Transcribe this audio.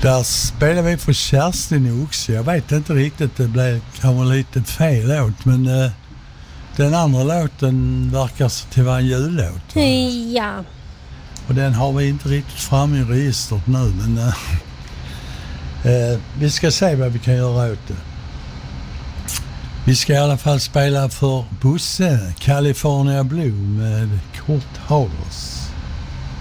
Där spelar vi för Kerstin också. Jag vet inte riktigt, det blev kanske lite fel låt, men den andra låten verkar till vara en jullåt. Ja. Och den har vi inte riktigt fram i registret nu, men vi ska se vad vi kan göra åt det. Vi ska i alla fall spela för Bosse, California Blue med Kurt Haglers.